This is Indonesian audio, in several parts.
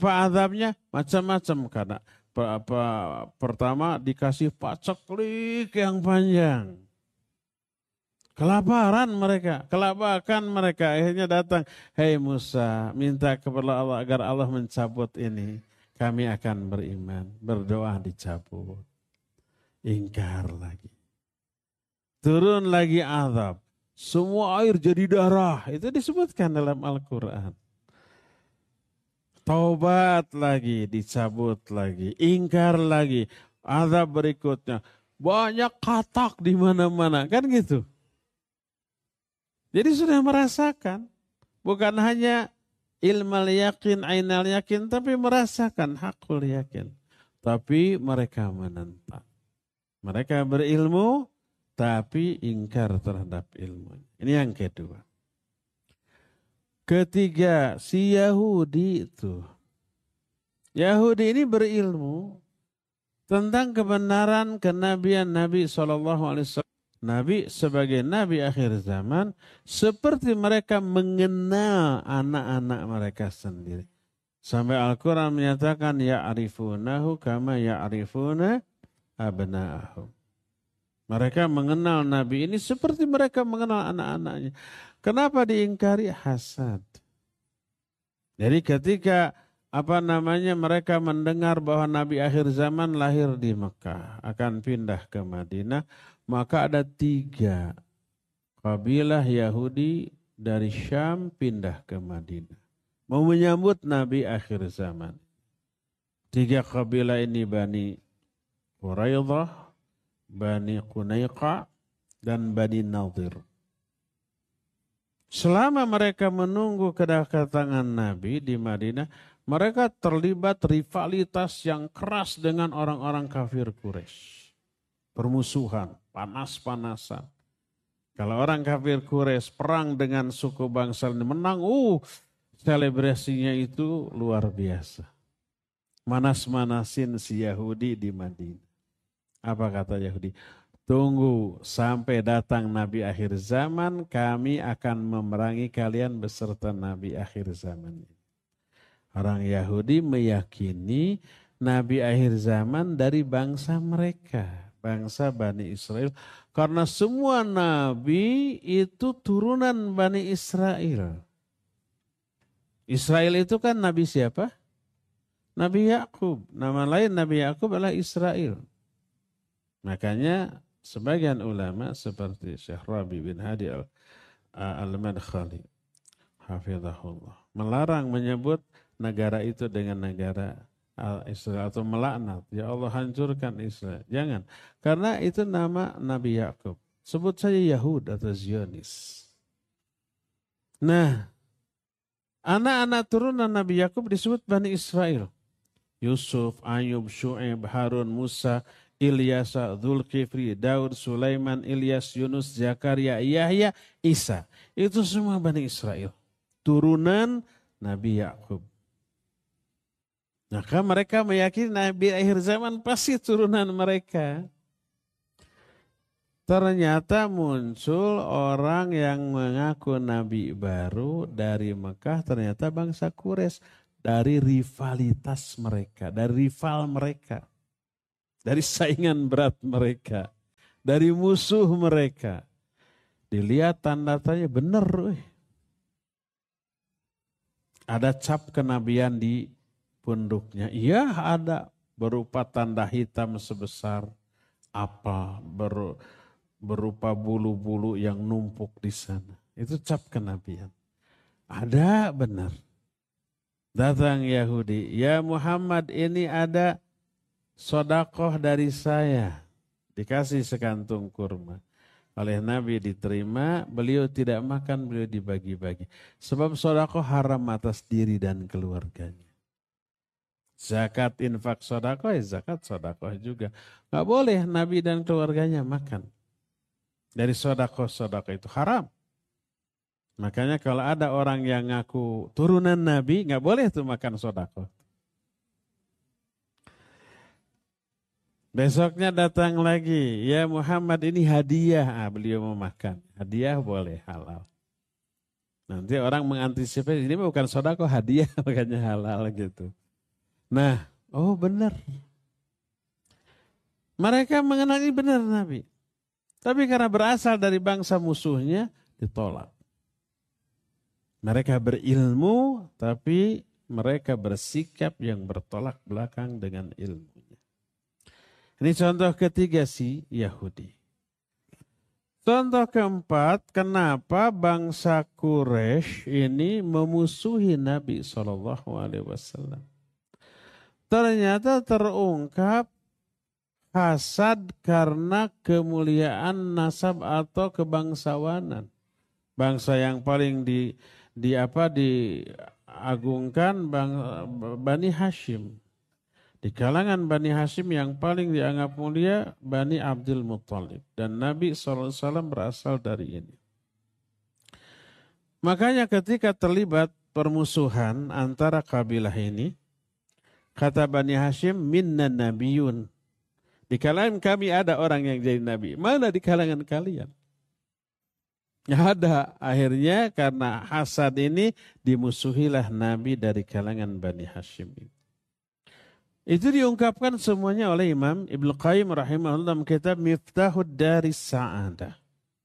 Apa azabnya? Macam-macam. Karena pertama dikasih paceklik yang panjang. Kelaparan mereka. Akhirnya datang, hei Musa, minta kepada Allah agar Allah mencabut ini. Kami akan beriman, berdoa dicabut. Ingkar lagi. Turun lagi azab. Semua air jadi darah. Itu disebutkan dalam Al-Quran. Taubat lagi, dicabut lagi. Ingkar lagi. Azab berikutnya. Banyak katak di mana-mana. Kan gitu. Jadi sudah merasakan, bukan hanya ilmal yakin, ainal yakin, tapi merasakan hakul yakin. Tapi mereka menentang. Mereka berilmu, tapi ingkar terhadap ilmu. Ini yang kedua. Ketiga, si Yahudi itu. Yahudi ini berilmu tentang kebenaran kenabian Nabi SAW. Nabi sebagai Nabi akhir zaman, seperti mereka mengenal anak-anak mereka sendiri. Sampai Al-Quran menyatakan, ya'rifunahu kama ya'rifuna abna'ahum. Mereka mengenal Nabi ini seperti mereka mengenal anak-anaknya. Kenapa diingkari? Hasad. Jadi ketika mereka mendengar bahwa Nabi akhir zaman lahir di Mekah, akan pindah ke Madinah, maka ada 3 kabilah Yahudi dari Syam pindah ke Madinah. Mau menyambut Nabi akhir zaman. 3 kabilah ini Bani Quraidah, Bani Qunaiqa, dan Bani Nadir. Selama mereka menunggu kedatangan Nabi di Madinah, mereka terlibat rivalitas yang keras dengan orang-orang kafir Quraisy. Permusuhan, panas-panasan. Kalau orang kafir Quraisy perang dengan suku bangsa ini menang, selebrasinya itu luar biasa. Manas-manasin si Yahudi di Madinah. Apa kata Yahudi? Tunggu sampai datang Nabi akhir zaman, kami akan memerangi kalian beserta Nabi akhir zaman. Orang Yahudi meyakini Nabi akhir zaman dari bangsa mereka. Bangsa Bani Israel. Karena semua nabi itu turunan Bani Israel. Israel itu kan nabi siapa? Nabi Yakub. Nama lain Nabi Yakub adalah Israel. Makanya sebagian ulama seperti Syekh Rabi bin Hadi al-Madkhali hafizahullah melarang menyebut negara itu dengan negara Israel atau melaknat, ya Allah hancurkan Israel. Jangan, karena itu nama Nabi Yakub. Sebut saja Yahud atau Zionis. Nah, anak-anak turunan Nabi Yakub disebut Bani Israel. Yusuf, Ayub, Syu'aib, Harun, Musa, Ilyasa, Dzulkifli, Daud, Sulaiman, Ilyas, Yunus, Zakaria, Yahya, Isa. Itu semua Bani Israel. Turunan Nabi Yakub. Maka mereka meyakini Nabi akhir zaman pasti turunan mereka. Ternyata muncul orang yang mengaku Nabi baru dari Mekah, ternyata bangsa Quraisy. Dari rivalitas mereka, dari rival mereka. Dari saingan berat mereka. Dari musuh mereka. Dilihat tanda-tandanya benar. Ada cap kenabian di punduknya. Iya ada, berupa tanda hitam sebesar apa, berupa bulu-bulu yang numpuk di sana. Itu cap kenabian. Ada benar. Datang Yahudi, ya Muhammad ini ada sodakoh dari saya. Dikasih sekantung kurma. Oleh Nabi diterima, beliau tidak makan, beliau dibagi-bagi. Sebab sodakoh haram atas diri dan keluarganya. Zakat infak sodakoh, zakat sodakoh juga. Gak boleh Nabi dan keluarganya makan. Dari sodakoh itu haram. Makanya kalau ada orang yang ngaku turunan Nabi, gak boleh tuh makan sodakoh. Besoknya datang lagi, ya Muhammad ini hadiah, beliau mau makan. Hadiah boleh, halal. Nanti orang mengantisipasi, ini bukan sodakoh, hadiah, makanya halal gitu. Nah, oh benar. Mereka mengenali benar Nabi. Tapi karena berasal dari bangsa musuhnya, ditolak. Mereka berilmu, tapi mereka bersikap yang bertolak belakang dengan ilmunya. Ini contoh ketiga si Yahudi. Contoh keempat, kenapa bangsa Quraisy ini memusuhi Nabi SAW. Ternyata terungkap hasad karena kemuliaan nasab atau kebangsawanan. Bangsa yang paling diagungkan Bani Hashim. Di kalangan Bani Hashim yang paling dianggap mulia Bani Abdul Muttalib. Dan Nabi SAW berasal dari ini. Makanya ketika terlibat permusuhan antara kabilah ini, kata Bani Hashim, minna nabiyun. Di kalangan kami ada orang yang jadi nabi. Mana di kalangan kalian? Nggak ada. Akhirnya karena hasad ini dimusuhilah Nabi dari kalangan Bani Hashim ini. Itu diungkapkan semuanya oleh Imam Ibnu Qayyim rahimahullah dalam kitab Miftahud Daris Sa'adah.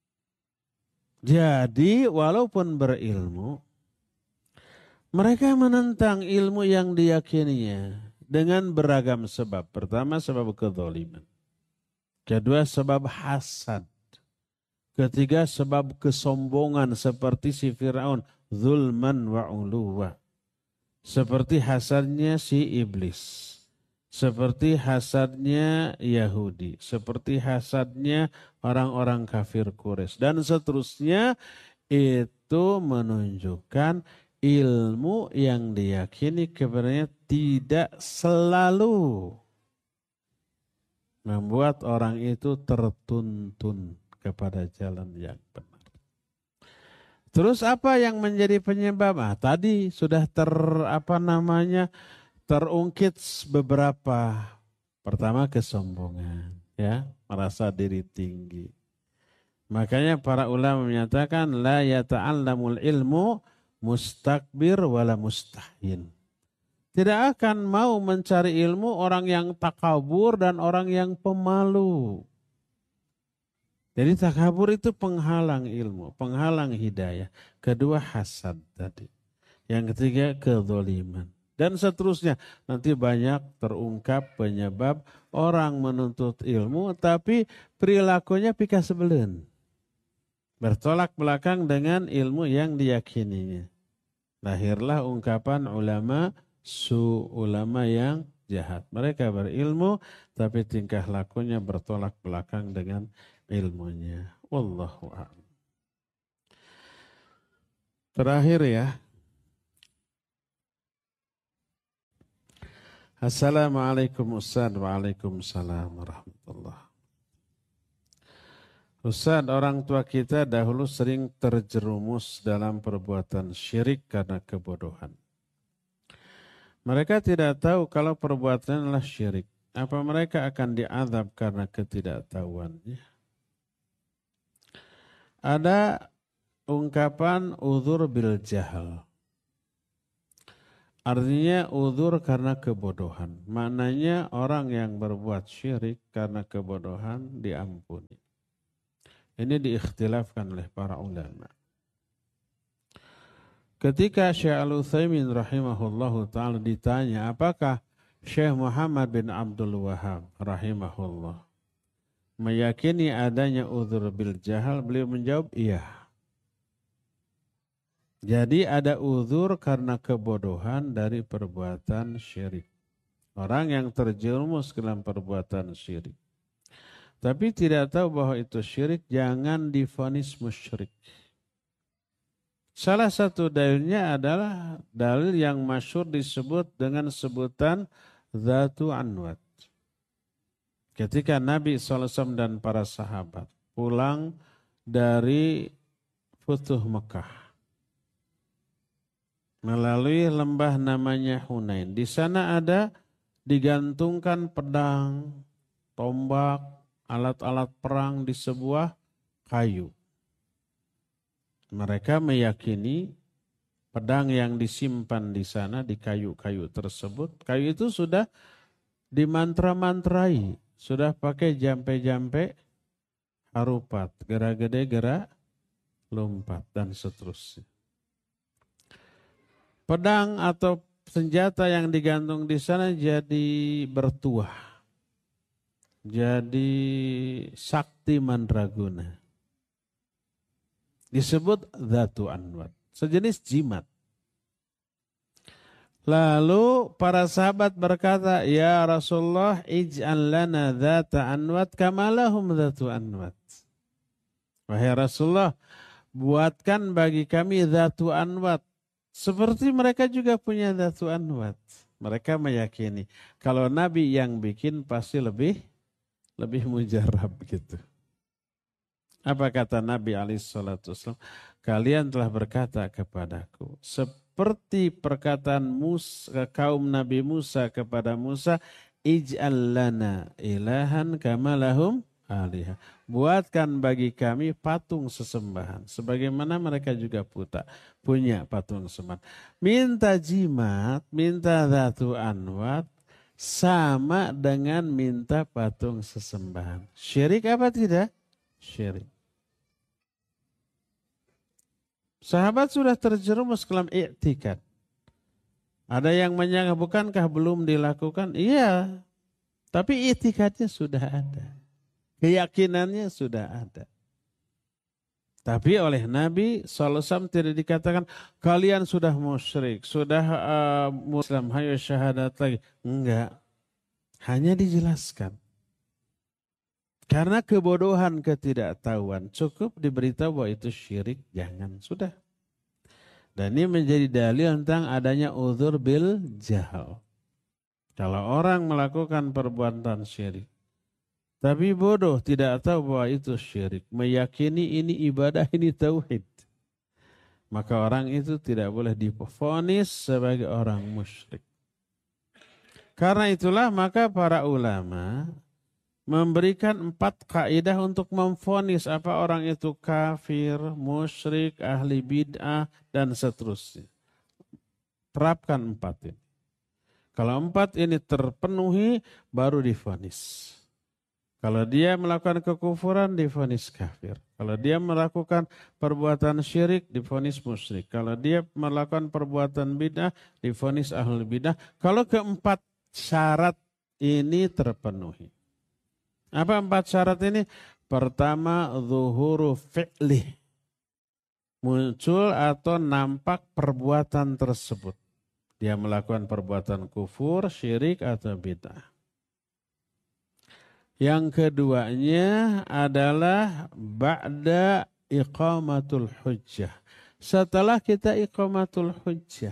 Jadi walaupun berilmu, mereka menentang ilmu yang diyakininya dengan beragam sebab. Pertama sebab kezaliman. Kedua sebab hasad. Ketiga sebab kesombongan seperti si Fir'aun. Zulman wa uluwa. Seperti hasadnya si iblis. Seperti hasadnya Yahudi, seperti hasadnya orang-orang kafir Quraisy dan seterusnya, itu menunjukkan ilmu yang diyakini kebenarannya tidak selalu membuat orang itu tertuntun kepada jalan yang benar. Terus apa yang menjadi penyebab? Tadi sudah terungkit beberapa. Pertama kesombongan, ya, merasa diri tinggi. Makanya para ulama menyatakan la yata'allamul ilmu mustakbir wala mustahin. Tidak akan mau mencari ilmu orang yang takabur dan orang yang pemalu. Jadi takabur itu penghalang ilmu, penghalang hidayah. Kedua hasad tadi. Yang ketiga kezaliman. Dan seterusnya, nanti banyak terungkap penyebab orang menuntut ilmu tapi perilakunya pika sebelen. Bertolak belakang dengan ilmu yang diyakininya. Lahirlah ungkapan ulama ulama yang jahat. Mereka berilmu tapi tingkah lakunya bertolak belakang dengan ilmunya. Wallahu a'lam. Terakhir ya. Assalamualaikum Ustaz. Waalaikumsalam warahmatullahi. Ustaz, orang tua kita dahulu sering terjerumus dalam perbuatan syirik karena kebodohan. Mereka tidak tahu kalau perbuatan adalah syirik. Apa mereka akan diazab karena ketidaktahuannya? Ada ungkapan uzur bil jahal. Artinya uzur karena kebodohan. Maknanya orang yang berbuat syirik karena kebodohan diampuni. Ini diikhtilafkan oleh para ulama. Ketika Syekh Al-Utsaimin rahimahullahu ta'ala ditanya, apakah Syekh Muhammad bin Abdul Wahhab rahimahullah meyakini adanya uzur bil jahal, beliau menjawab iya. Jadi ada uzur karena kebodohan dari perbuatan syirik. Orang yang terjerumus dalam perbuatan syirik. Tapi tidak tahu bahwa itu syirik, jangan divonis musyrik. Salah satu dalilnya adalah dalil yang masyhur disebut dengan sebutan Dzatu Anwat. Ketika Nabi SAW dan para sahabat pulang dari Futuh Mekah. Melalui lembah namanya Hunain. Di sana ada digantungkan pedang, tombak, alat-alat perang di sebuah kayu. Mereka meyakini pedang yang disimpan di sana di kayu-kayu tersebut. Kayu itu sudah dimantra-mantrai, sudah pakai jampe-jampe harupat, gerak gede, gerak lompat dan seterusnya. Pedang atau senjata yang digantung di sana jadi bertuah, jadi sakti mandraguna. Disebut Dhatu Anwat, sejenis jimat. Lalu para sahabat berkata, ya Rasulullah, ij'al lana dhata anwat kama lahum dhatu anwat. Wahai Rasulullah, buatkan bagi kami dhatu anwat. Seperti mereka juga punya dhatu anwat. Mereka meyakini kalau Nabi yang bikin pasti lebih mujarab gitu. Apa kata Nabi SAW? Kalian telah berkata kepadaku seperti perkataan kaum Nabi Musa kepada Musa, ij'al lana ilahan kama lahum alihah. Buatkan bagi kami patung sesembahan sebagaimana mereka juga punya patung sesembahan. Minta jimat, minta dhatu anwat sama dengan minta patung sesembahan. Syirik apa tidak? Syirik. Sahabat sudah terjerumus ke dalam i'tikad. Ada yang menyangka, bukankah belum dilakukan? Iya, tapi i'tikadnya sudah ada. Keyakinannya sudah ada. Tapi oleh Nabi SAW tidak dikatakan, kalian sudah musyrik, sudah muslim, hayo syahadat lagi. Enggak, hanya dijelaskan. Karena kebodohan, ketidaktahuan, cukup diberitahu bahwa itu syirik, jangan, sudah. Dan ini menjadi dalil tentang adanya uzur bil jahal. Kalau orang melakukan perbuatan syirik, tapi bodoh, tidak tahu bahwa itu syirik, meyakini ini ibadah, ini tauhid, maka orang itu tidak boleh divonis sebagai orang musyrik. Karena itulah maka para ulama memberikan 4 kaidah untuk memvonis apa orang itu kafir, musyrik, ahli bid'ah, dan seterusnya. Terapkan 4 ini. Kalau 4 ini terpenuhi, baru divonis. Kalau dia melakukan kekufuran, divonis kafir. Kalau dia melakukan perbuatan syirik, divonis musyrik. Kalau dia melakukan perbuatan bid'ah, divonis ahli bid'ah. Kalau keempat syarat ini terpenuhi. Apa 4 syarat ini? Pertama, zuhuru fi'lih. Muncul atau nampak perbuatan tersebut. Dia melakukan perbuatan kufur, syirik, atau bid'ah. Yang keduanya adalah ba'da iqamatul hujjah. Setelah kita iqamatul hujjah.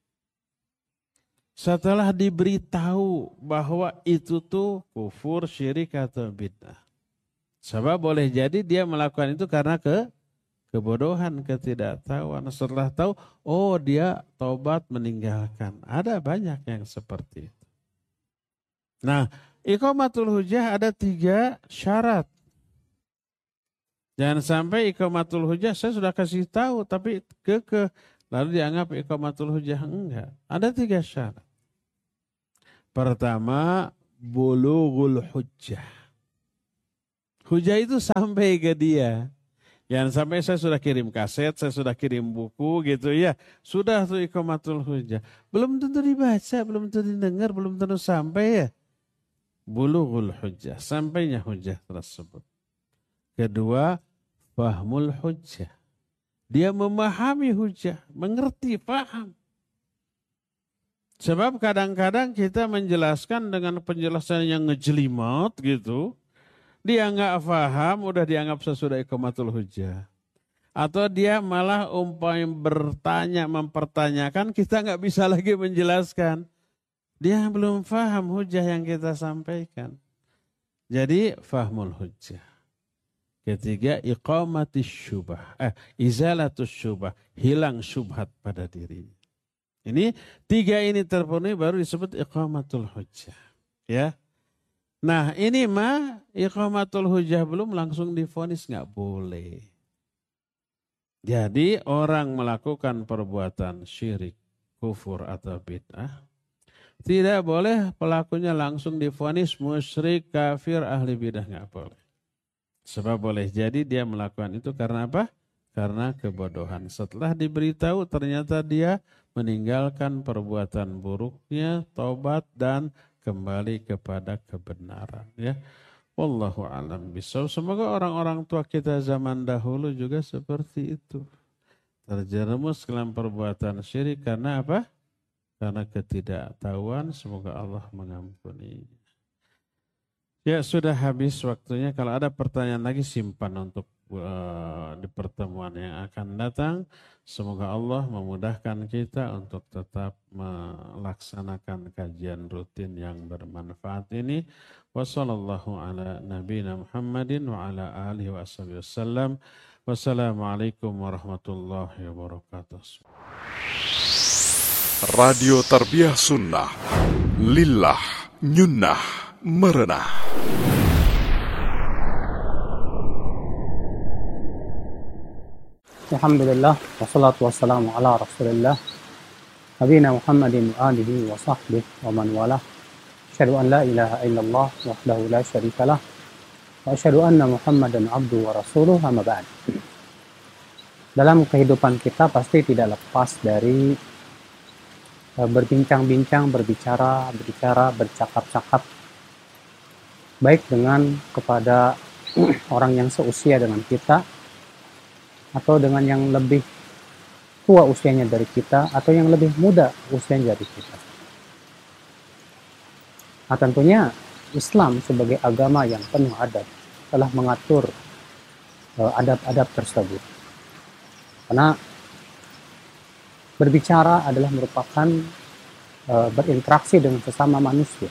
Setelah diberitahu bahwa itu tuh kufur, syirik, atau bid'ah. Sebab boleh jadi dia melakukan itu karena kebodohan, ketidaktahuan. Setelah tahu, oh dia taubat meninggalkan. Ada banyak yang seperti itu. Nah, iqamatul hujjah ada 3 syarat. Jangan sampai iqamatul hujjah saya sudah kasih tahu tapi lalu dianggap iqamatul hujjah. Enggak. Ada 3 syarat. Pertama, bulughul hujjah. Hujjah itu sampai ke dia. Jangan sampai saya sudah kirim kaset, saya sudah kirim buku gitu ya. Sudah tuh iqamatul hujjah. Belum tentu dibaca, belum tentu didengar, belum tentu sampai ya. Bulughul hujjah, sampainya hujjah tersebut. Kedua, fahmul hujjah. Dia memahami hujjah, mengerti, paham. Sebab kadang-kadang kita menjelaskan dengan penjelasan yang ngejelimet gitu. Dia nggak paham, udah dianggap sesudah iqamatul hujjah. Atau dia malah umpamanya bertanya, mempertanyakan, kita nggak bisa lagi menjelaskan. Dia belum paham hujjah yang kita sampaikan. Jadi fahmul hujjah. Ketiga, iqamatis syubah. Izalatus syubah. Hilang syubhat pada diri. Ini 3 ini terpenuhi baru disebut iqamatul hujjah. Ya. Nah ini mah iqamatul hujjah belum langsung divonis, nggak boleh. Jadi orang melakukan perbuatan syirik, kufur atau bid'ah, tidak boleh pelakunya langsung divonis musyrik, kafir, ahli bid'ah, nggak boleh. Sebab boleh jadi dia melakukan itu karena apa? Karena kebodohan. Setelah diberitahu ternyata dia meninggalkan perbuatan buruknya, taubat dan kembali kepada kebenaran. Ya, wallahu a'lam bishawab. Semoga orang-orang tua kita zaman dahulu juga seperti itu. Terjerumus dalam perbuatan syirik karena apa? Karena ketidaktahuan. Semoga Allah mengampuni. Ya, sudah habis waktunya. Kalau ada pertanyaan lagi simpan untuk di pertemuan yang akan datang. Semoga Allah memudahkan kita untuk tetap melaksanakan kajian rutin yang bermanfaat ini. Wassallallahu ala nabiyina Muhammadin wa ala alihi wasallam. Wassalamualaikum warahmatullahi wabarakatuh. Radio Tarbiyah Sunnah, Lillah, Nyunnah, Merenah. Alhamdulillah, wassalatu wassalamu ala rasulillah, nabiyina Muhammadin wa alihi wa sahbihi wa man walah. Asyhadu an la ilaha illallah wahdahu la syarikalah wa asyhadu anna Muhammadan abduhu wa rasuluh, amma ba'd. Dalam kehidupan kita pasti tidak lepas dari berbincang-bincang, berbicara, bercakap-cakap, baik dengan kepada orang yang seusia dengan kita, atau dengan yang lebih tua usianya dari kita, atau yang lebih muda usianya dari kita. Nah, tentunya Islam sebagai agama yang penuh adab telah mengatur adab-adab tersebut. Karena berbicara adalah merupakan berinteraksi dengan sesama manusia.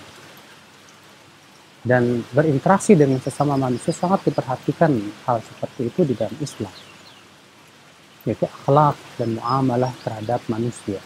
Dan berinteraksi dengan sesama manusia sangat diperhatikan hal seperti itu di dalam Islam, yaitu akhlak dan muamalah terhadap manusia.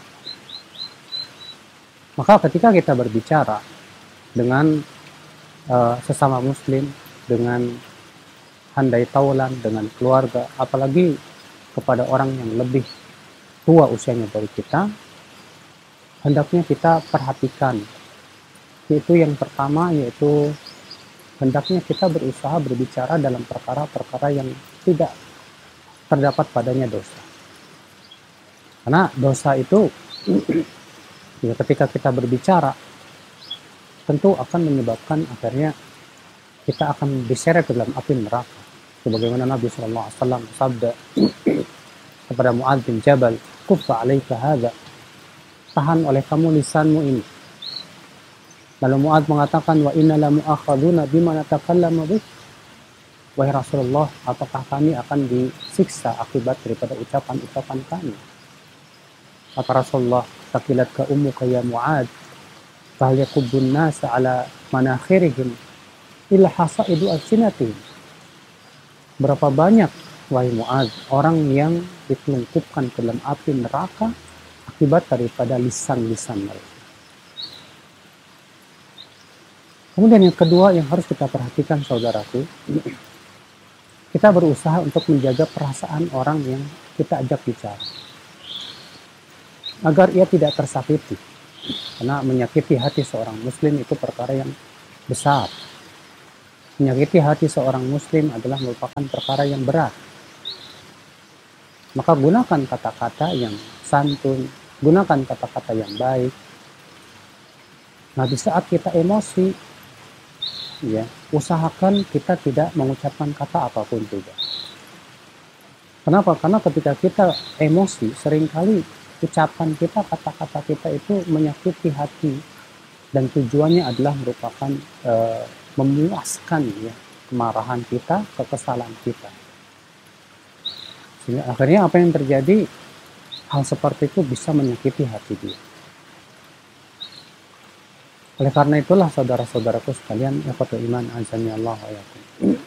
Maka ketika kita berbicara dengan sesama muslim, dengan handai taulan, dengan keluarga, apalagi kepada orang yang lebih tua usianya dari kita, hendaknya kita perhatikan. Yaitu yang pertama, yaitu hendaknya kita berusaha berbicara dalam perkara-perkara yang tidak terdapat padanya dosa. Karena dosa itu ya, ketika kita berbicara tentu akan menyebabkan akhirnya kita akan diseret ke dalam api neraka. Sebagaimana Nabi SAW sabda kepada Mu'adz bin Jabal, "Kuffa 'alaika hadza." Tahan oleh kamu lisanmu ini. Lalu Mu'adz mengatakan, "Wa inna la mu'akhadzuna bima natakallamu bih." Wahai Rasulullah, apakah kami akan disiksa akibat daripada ucapan-ucapan kami? Kata Rasulullah, "Takilatka ummuka ya Mu'adz, fahal yaqubbun nasa ala manakhirihim illa hasaidu alsinatihim." Berapa banyak, wahai Mu'adz, orang yang ditelungkupkan ke dalam api neraka akibat daripada lisan-lisan mereka. Kemudian yang kedua yang harus kita perhatikan, saudaraku, kita berusaha untuk menjaga perasaan orang yang kita ajak bicara, agar ia tidak tersakiti. Karena menyakiti hati seorang muslim itu perkara yang besar. Menyakiti hati seorang muslim adalah merupakan perkara yang berat. Maka gunakan kata-kata yang santun, gunakan kata-kata yang baik. Nah, di saat kita emosi, ya, usahakan kita tidak mengucapkan kata apapun juga. Kenapa? Karena ketika kita emosi, seringkali ucapan kita, kata-kata kita itu menyakiti hati, dan tujuannya adalah merupakan memuaskan ya kemarahan kita, kekesalan kita. Sehingga akhirnya apa yang terjadi, hal seperti itu bisa menyakiti hati dia. Oleh karena itulah saudara-saudaraku sekalian, ikhwatul iman azani Allah wa iyyakum,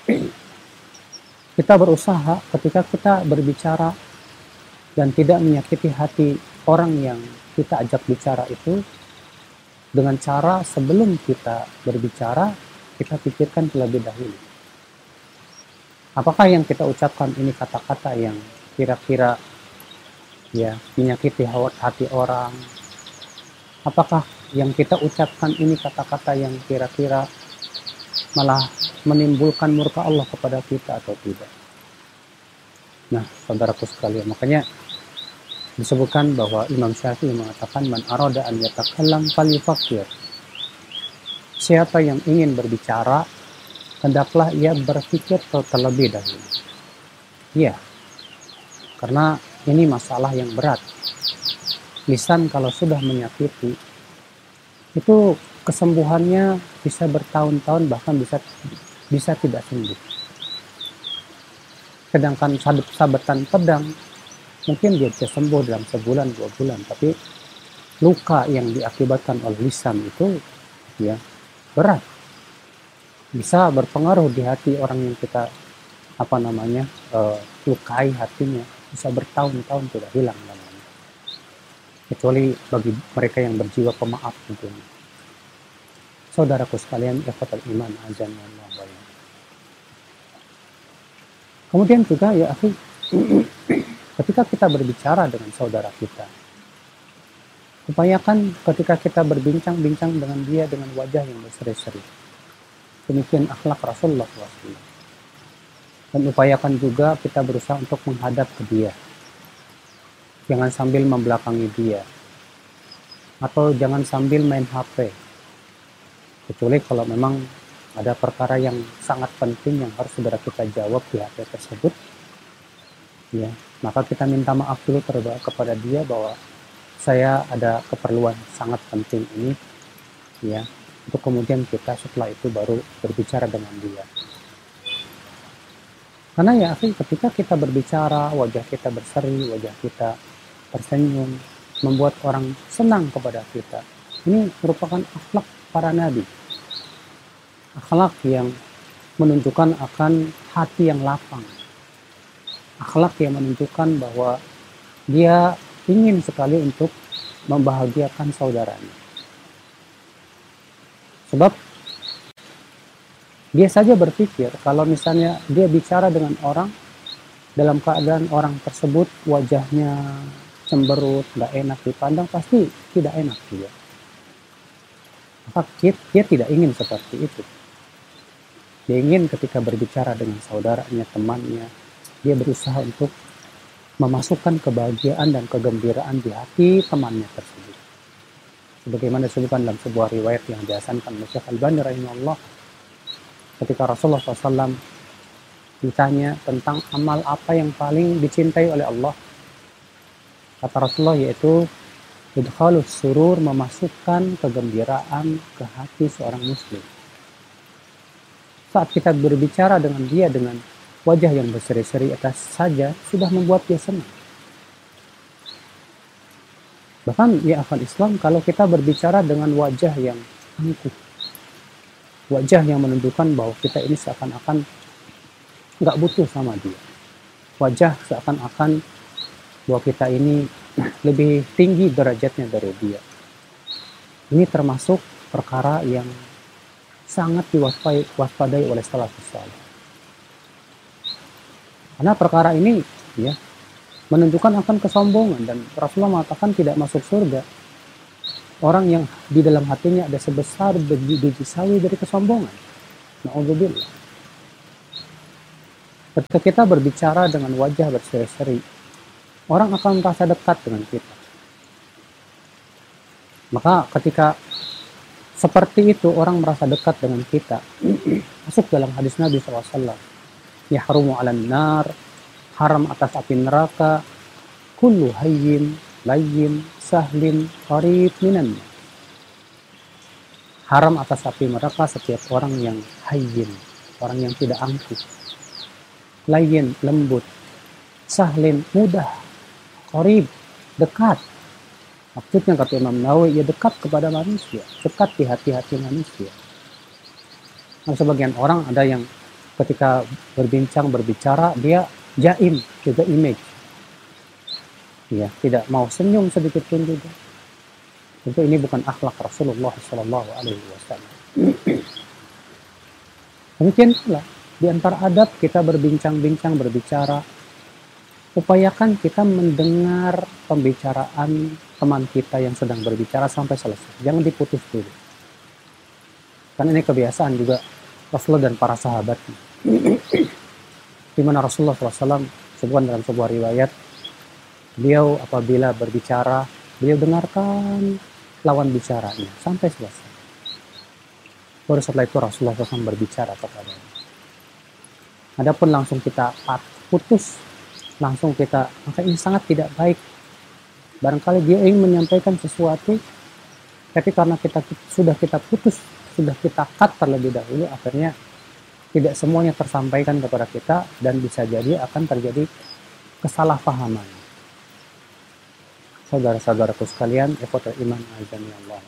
kita berusaha ketika kita berbicara dan tidak menyakiti hati orang yang kita ajak bicara itu, dengan cara sebelum kita berbicara kita pikirkan terlebih dahulu. Apakah yang kita ucapkan ini kata-kata yang kira-kira ya menyakiti hati orang? Apakah yang kita ucapkan ini kata-kata yang kira-kira malah menimbulkan murka Allah kepada kita atau tidak? Nah, saudaraku sekalian, makanya disebutkan bahwa Imam Syafi'i mengatakan man arada an yatakallam falyufakkir. Siapa yang ingin berbicara, hendaklah ia berpikir terlebih dahulu. Iya, karena ini masalah yang berat. Lisan kalau sudah menyakiti, itu kesembuhannya bisa bertahun-tahun, bahkan bisa tidak sembuh. Sedangkan sabetan pedang mungkin dia bisa sembuh dalam sebulan 2 bulan, tapi luka yang diakibatkan oleh lisan itu ya berat, bisa berpengaruh di hati orang yang kita lukai hatinya, bisa bertahun-tahun tidak hilang namanya, kecuali bagi mereka yang berjiwa pemaaf tentunya. Saudaraku sekalian, ikhwatul iman azan Allah. Kemudian juga ya akhi, ketika kita berbicara dengan saudara kita, upayakan ketika kita berbincang-bincang dengan dia dengan wajah yang berseri-seri. Demikian akhlak Rasulullah SAW. Dan upayakan juga kita berusaha untuk menghadap ke dia. Jangan sambil membelakangi dia. Atau jangan sambil main HP. Kecuali kalau memang ada perkara yang sangat penting yang harus saudara kita jawab di HP tersebut, ya, maka kita minta maaf dulu kepada dia bahwa saya ada keperluan sangat penting ini, ya, untuk kemudian kita setelah itu baru berbicara dengan dia. Karena ya, ketika kita berbicara, wajah kita berseri, wajah kita tersenyum, membuat orang senang kepada kita. Ini merupakan akhlak para nabi. Akhlak yang menunjukkan akan hati yang lapang. Akhlak yang menunjukkan bahwa dia ingin sekali untuk membahagiakan saudaranya. Sebab dia saja berpikir kalau misalnya dia bicara dengan orang dalam keadaan orang tersebut wajahnya cemberut, nggak enak dipandang, pasti tidak enak dia. Maka dia tidak ingin seperti itu. Dia ingin ketika berbicara dengan saudaranya, temannya, dia berusaha untuk memasukkan kebahagiaan dan kegembiraan di hati temannya tersebut. Sebagaimana disebutkan dalam sebuah riwayat yang dihasankan oleh Syekh Al-Albani rahimahullah, ketika Rasulullah SAW ditanya tentang amal apa yang paling dicintai oleh Allah, kata Rasulullah yaitu idkhalus surur, memasukkan kegembiraan ke hati seorang muslim. Saat kita berbicara dengan dia dengan wajah yang berseri-seri atas saja sudah membuat dia senang. Bahkan ya akan Islam, kalau kita berbicara dengan wajah yang angkuh, wajah yang menunjukkan bahwa kita ini seakan-akan nggak butuh sama dia, wajah seakan-akan bahwa kita ini lebih tinggi derajatnya dari dia. Ini termasuk perkara yang sangat diwaspadai oleh salafus saleh. Karena perkara ini ya menunjukkan akan kesombongan, dan Rasulullah mengatakan tidak masuk surga orang yang di dalam hatinya ada sebesar biji sawi dari kesombongan. Na'udzubillah. Ketika kita berbicara dengan wajah berseri-seri, orang akan merasa dekat dengan kita. Maka ketika seperti itu orang merasa dekat dengan kita, masuk dalam hadis Nabi SAW, yahrumu 'alan nar, haram atas api neraka, kullu hayyin layyin sahlin qarib minan. Haram atas api neraka setiap orang yang hayyin, orang yang tidak angkuh, layyin lembut, sahlin mudah, qarib dekat. Maksudnya kata Imam Nawawi, ya dekat kepada manusia, dekat di hati-hati manusia. Nah, sebagian orang ada yang ketika berbicara, dia jaim, juga image. Ya, tidak mau senyum sedikit pun juga. Tentu ini bukan akhlak Rasulullah SAW. Demikian pula di antara adab kita berbincang-bincang, berbicara, upayakan kita mendengar pembicaraan teman kita yang sedang berbicara sampai selesai. Jangan diputus dulu. Karena ini kebiasaan juga Rasulullah dan para sahabat. Di mana Rasulullah SAW sebutkan dalam sebuah riwayat, beliau apabila berbicara, beliau dengarkan lawan bicaranya sampai selesai. Baru setelah itu Rasulullah SAW berbicara kepadanya. Adapun langsung kita putus, langsung kita, maka ini sangat tidak baik. Barangkali dia ingin menyampaikan sesuatu, tapi karena sudah kita putus, sudah kita cut terlebih dahulu, akhirnya tidak semuanya tersampaikan kepada kita, dan bisa jadi akan terjadi kesalahpahaman. Saudara-saudaraku sekalian, ikhwatul iman azani Allah.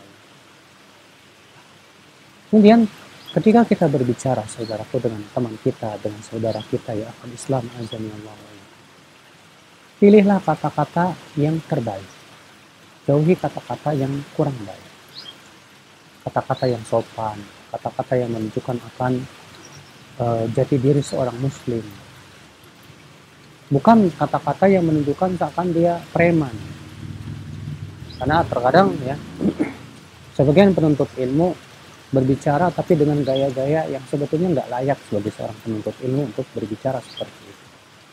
Kemudian ketika kita berbicara, saudaraku, dengan teman kita, dengan saudara kita, ya akhul Islam azani Allah, pilihlah kata-kata yang terbaik. Jauhi kata-kata yang kurang baik. Kata-kata yang sopan, kata-kata yang menunjukkan akan jati diri seorang muslim. Bukan kata-kata yang menunjukkan seakan dia preman. Karena terkadang ya, sebagian penuntut ilmu berbicara tapi dengan gaya-gaya yang sebetulnya nggak layak sebagai seorang penuntut ilmu untuk berbicara seperti itu.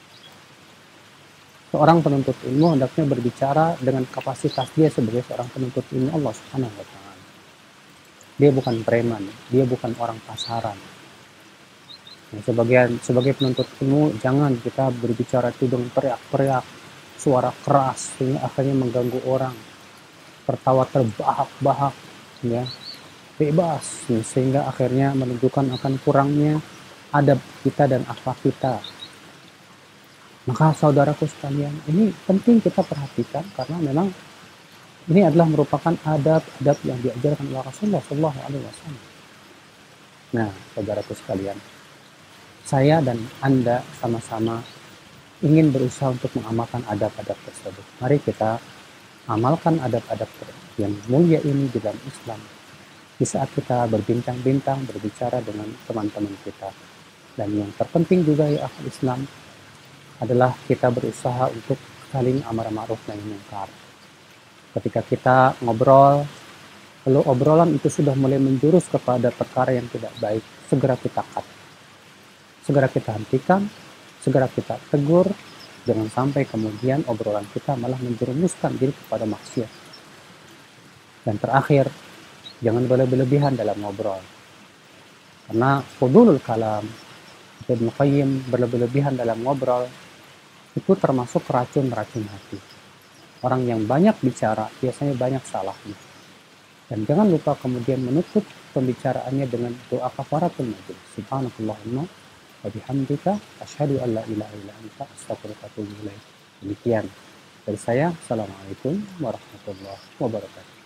Seorang penuntut ilmu hendaknya berbicara dengan kapasitas dia sebagai seorang penuntut ilmu Allah Subhanahu wa Ta'ala. Dia bukan preman, dia bukan orang pasaran. Nah, sebagai penuntut ilmu, jangan kita berbicara itu dengan teriak-teriak, suara keras sehingga akhirnya mengganggu orang, tertawa terbahak-bahak, ya, bebas, sehingga akhirnya menunjukkan akan kurangnya adab kita dan akhlak kita. Maka saudaraku sekalian, ini penting kita perhatikan karena memang ini adalah merupakan adab-adab yang diajarkan oleh Rasulullah SAW. Nah, saudaraku sekalian, saya dan Anda sama-sama ingin berusaha untuk mengamalkan adab-adab tersebut. Mari kita amalkan adab-adab yang mulia ini di dalam Islam. Di saat kita berbincang-bincang, berbicara dengan teman-teman kita. Dan yang terpenting juga ya akhul Islam adalah kita berusaha untuk saling amar ma'ruf nahi munkar. Ketika kita ngobrol, lalu obrolan itu sudah mulai menjurus kepada perkara yang tidak baik, segera kita cut. Segera kita hentikan, segera kita tegur, jangan sampai kemudian obrolan kita malah menjerumuskan diri kepada maksiat. Dan terakhir, jangan berlebihan dalam ngobrol. Karena fudulul kalam, Ibnu Qayyim, berlebihan dalam ngobrol, itu termasuk racun-racun hati. Orang yang banyak bicara, biasanya banyak salahnya. Dan jangan lupa kemudian menutup pembicaraannya dengan doa kafaratul majlis. Subhanakallahumma wa bihamdika asyhadu an la ilaha illa anta astaghfiruka wa atubu ilaik. Demikian dari saya. Assalamualaikum warahmatullahi wabarakatuh.